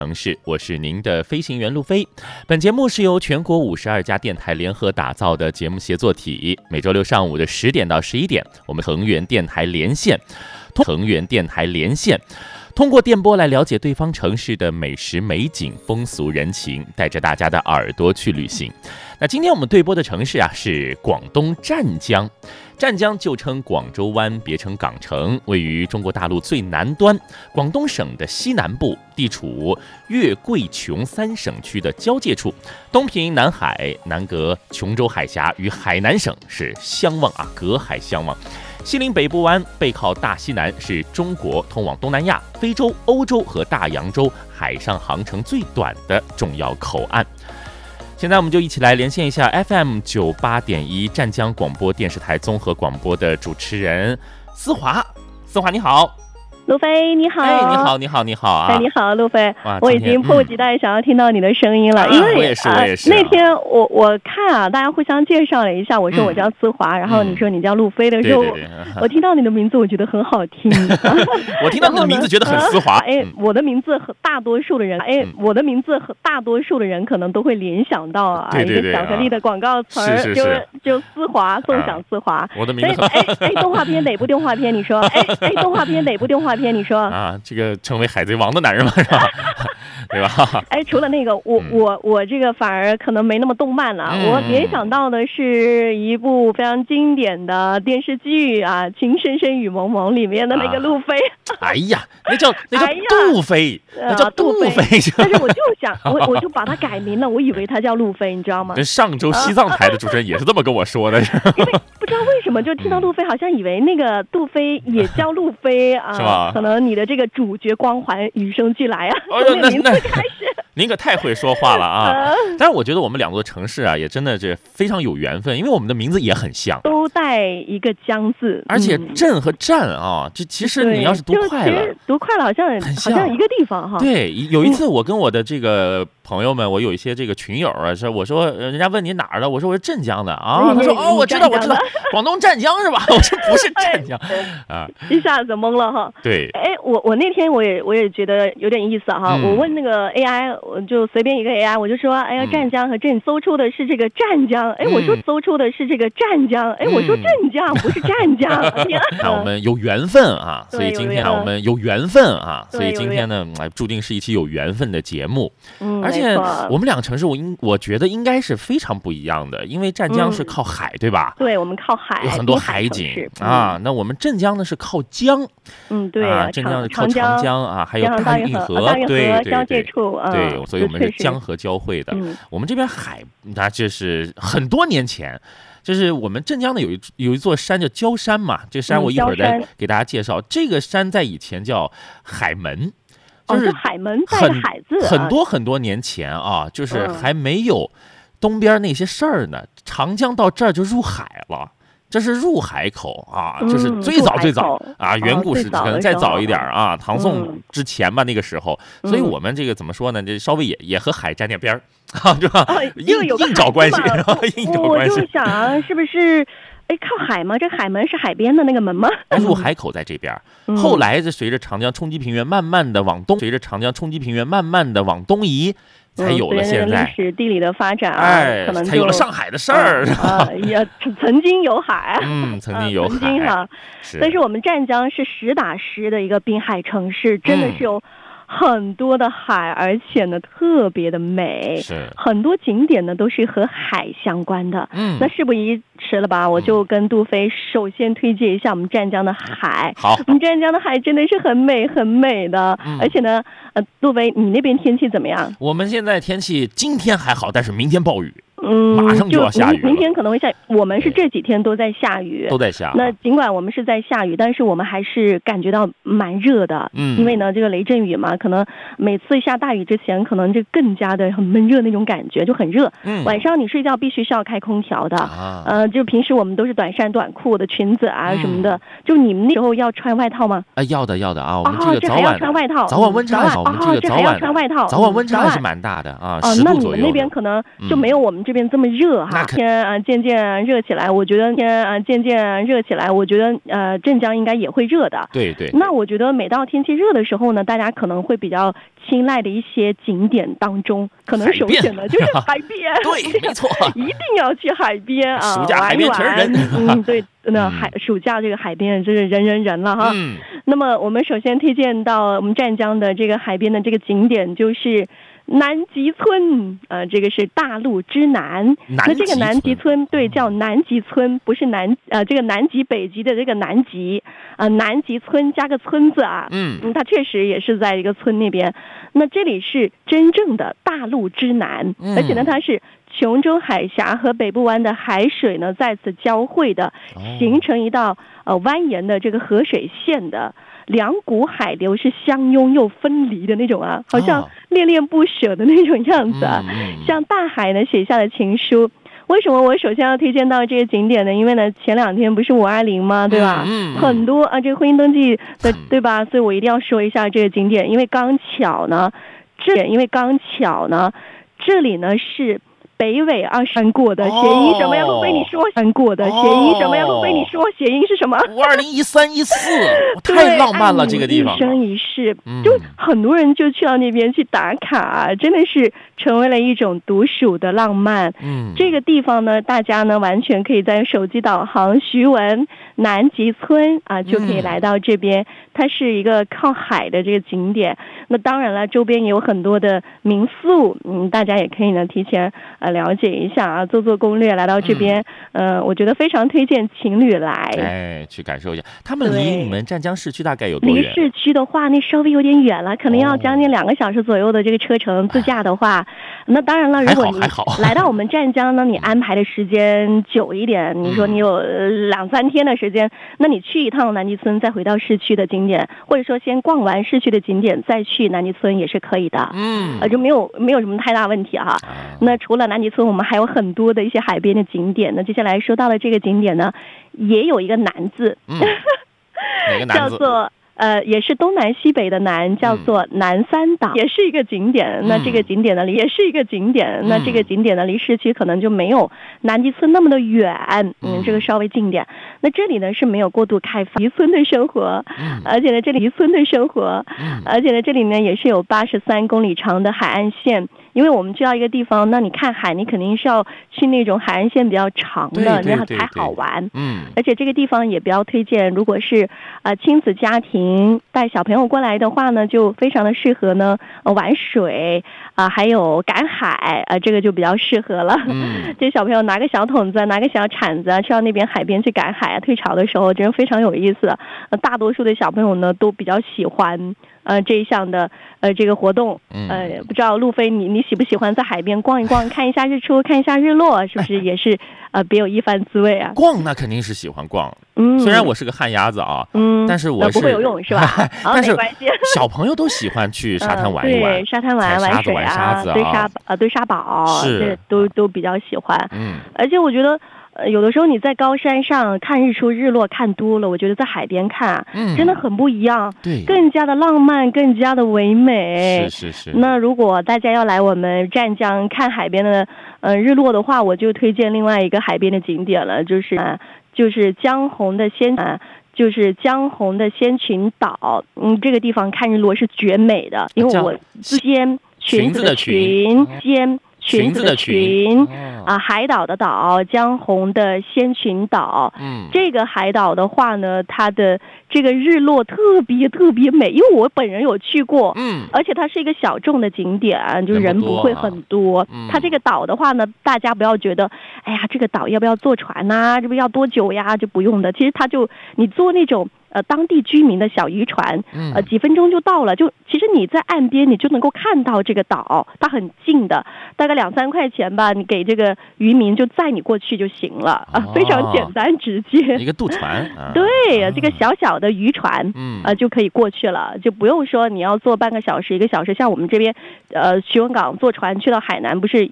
城市，我是您的飞行员路飞。本节目是由全国52家电台联合打造的节目协作体，每周六上午的10点到11点，我们恒源电台连线，通过电波来了解对方城市的美食美景、风俗人情，带着大家的耳朵去旅行。那今天我们对播的城市是广东湛江。湛江就称广州湾，别称港城，位于中国大陆最南端，广东省的西南部，地处粤桂琼3省区的交界处，东临南海，南隔琼州海峡，与海南省是相望隔海相望。西临北部湾，背靠大西南，是中国通往东南亚、非洲、欧洲和大洋洲海上航程最短的重要口岸。现在我们就一起来连线一下 FM 98.1湛江广播电视台综合广播的主持人思华。思华你好。 路飞你好。 你好你好你好啊。 你好路飞，我已经迫不及待想要听到你的声音了，因为我也是那天我看大家互相介绍了一下，我说我叫思华，然后你说你叫路飞的时候，我听到你的名字我觉得很好听。 我听到你的名字觉得很丝滑。 我的名字和大多数的人可能都会联想到一个巧克力的广告词儿，就丝滑，送享丝滑。 我的名字动画片哪部动画片你说？动画片哪部动画片你说？ 这个成为海贼王的男人嘛，是吧？对吧？ 除了那个，我这个反而可能没那么动漫了。我联想到的是一部非常经典的电视剧《情深深雨蒙蒙》里面的那个路飞。 哎呀，那叫杜飞，那叫杜飞。 但是我就想，我就把它改名了，我以为它叫路飞，你知道吗？ 上周西藏台的主持人也是这么跟我说的。 因为不知道为什么，就听到路飞，好像以为那个杜飞也叫路飞啊。是吧？可能你的这个主角光环与生俱来啊。 您可太会说话了啊！但是我觉得我们两座城市也真的是非常有缘分，因为我们的名字也很像， 都带一个江字， 而且镇和站这其实你要是读快了， 好像一个地方哈。 对，有一次我跟我的这个朋友们，我有一些这个群友我说人家问你哪儿的，我说我是镇江的啊，他说我知道，广东湛江是吧？我说不是湛江一下子懵了哈。 对， 我那天我也觉得有点意思哈。我问那个 AI， 我就随便一个 AI， 我就说湛江和镇搜出的是这个湛江，我说搜出的是这个湛江，我说镇江不是湛江。 那我们有缘分所以今天我们有缘分所以今天呢注定是一期有缘分的节目。而且我们两个城市我觉得应该是非常不一样的，因为湛江是靠海对吧？ 对，我们靠海， 有很多海景那我们镇江呢是靠江。 对镇江是靠长江还有大运河，对交界处对，所以我们是江河交汇的。我们这边海那就是很多年前，就是我们镇江的有一座山叫焦山嘛，这山我一会儿再给大家介绍。这个山在以前叫海门，就是海门带着海字， 很多很多年前就是还没有东边那些事儿呢，长江到这儿就入海了。这是入海口就是最早远古时可能再早一点唐宋之前吧，那个时候，所以我们这个怎么说呢？这稍微也和海沾点边儿对吧？硬找关系， 我就想是不是？靠海吗？这海门是海边的那个门吗？ 入海口在这边，后来随着长江冲积平原慢慢的往东移，才有了现在历史地理的发展可能才有了上海的事儿也曾经有海， 曾经有海但是我们湛江是实打实的一个滨海城市，真的是有很多的海，而且呢特别的美，很多景点呢都是和海相关的。那事不宜迟了吧，我就跟杜飞首先推荐一下我们湛江的海。 好， 我们湛江的海真的是很美很美的，而且呢杜飞你那边天气怎么样？ 我们现在天气今天还好，但是明天暴雨。马上就要下雨了， 明天可能会下雨。我们是这几天都在下雨， 都在下。 那尽管我们是在下雨，但是我们还是感觉到蛮热的。因为呢，这个雷阵雨嘛，可能每次下大雨之前，可能这更加的很闷热那种感觉，就很热。晚上你睡觉必须是要开空调的。就平时我们都是短衫短裤的裙子什么的。就你们那时候要穿外套吗？ 要的我们这个早晚还要穿外套， 早晚温差好，我们这个还要穿外套， 早晚温差还是蛮大的10度左右。 那你们那边可能就没有我们这边这么热哈，天渐渐热起来，我觉得镇江应该也会热的。 对对。 那我觉得每到天气热的时候呢，大家可能会比较青睐的一些景点当中，可能首选的就是海边。 对，没错， 一定要去海边啊！ 暑假海边全是人。 对，那暑假这个海边真是人了哈。那么我们首先推荐到我们湛江的这个海边的这个景点就是南极村，这个是大陆之南。那这个南极村，对，叫南极村，不是这个南极北极的这个南极，南极村加个村字啊。它确实也是在一个村那边。那这里是真正的大陆之南，而且呢，它是琼州海峡和北部湾的海水呢在此交汇的，形成一道蜿蜒的这个河水线的。两股海流是相拥又分离的那种啊，好像恋恋不舍的那种样子啊，向大海呢写下了情书。为什么我首先要推荐到这个景点呢？因为呢，前2天不是520吗？对吧？很多这个婚姻登记的，对吧？所以我一定要说一下这个景点，因为刚巧呢，这里呢是北纬20过的谐音什么呀？不被你说过的谐音什么呀？不被你说谐音是什么 ？5201314，太浪漫了，这个地方。 一生一世，就很多人就去到那边去打卡，真的是成为了一种独属的浪漫。这个地方呢，大家呢完全可以在手机导航徐闻南极村就可以来到这边。它是一个靠海的这个景点。那当然了，周边也有很多的民宿，大家也可以呢提前了解一下啊，做攻略来到这边。我觉得非常推荐情侣来， 去感受一下。他们离你们湛江市区大概有多远？ 离市区的话，那稍微有点远了，可能要将近2个小时左右的这个车程。自驾的话，那当然了，如果你来到我们湛江呢，你安排的时间久一点，你说你有2-3天的时间，那你去一趟南极村，再回到市区的景点，或者说先逛完市区的景点，再去南极村也是可以的。就没有什么太大问题哈。那除了南极村，我们还有很多的一些海边的景点。那接下来说到的这个景点呢，也有一个南字， 哪个南字？ 叫做也是东南西北的南，叫做南三岛，也是一个景点。那这个景点呢，也是一个景点。那这个景点呢，离市区可能就没有南极村那么的远，这个稍微近点。那这里呢是没有过度开发渔村的生活，而且呢这里这里呢也是有83公里长的海岸线。因为我们去到一个地方，那你看海，你肯定是要去那种海岸线比较长的，那才好玩。而且这个地方也比较推荐，如果是亲子家庭带小朋友过来的话呢，就非常的适合呢玩水还有赶海这个就比较适合了。这小朋友拿个小桶子，拿个小铲子去到那边海边去赶海退潮的时候，真的非常有意思。大多数的小朋友呢都比较喜欢这一项的这个活动。不知道路飞你喜不喜欢在海边逛一逛，看一下日出，看一下日落，是不是也是别有一番滋味啊？ 逛那肯定是喜欢逛。虽然我是个旱鸭子啊，但是我是不会游泳是吧？ 但是没关系， 小朋友都喜欢去沙滩玩一玩， 对，沙滩玩水啊，堆沙堡， 是都比较喜欢。而且我觉得有的时候你在高山上看日出日落看多了，我觉得在海边看真的很不一样， 对， 更加的浪漫，更加的唯美。 是。 那如果大家要来我们湛江看海边的日落的话，我就推荐另外一个海边的景点了，就是江红的仙群岛。这个地方看日落是绝美的，因为我裙子的裙海岛的岛，江红的仙群岛。这个海岛的话呢，它的这个日落特别美，因为我本人有去过。而且它是一个小众的景点，就人不会很多。它这个岛的话呢，大家不要觉得哎呀这个岛要不要坐船啊，这不要多久呀，就不用的。其实它就你坐那种当地居民的小渔船，几分钟就到了。就其实你在岸边你就能够看到这个岛，它很近的，大概2-3块钱吧，你给这个渔民就载你过去就行了非常简单直接。 一个渡船对，这个小小的渔船就可以过去了，就不用说你要坐半个小时1个小时。像我们这边徐闻港坐船去到海南不是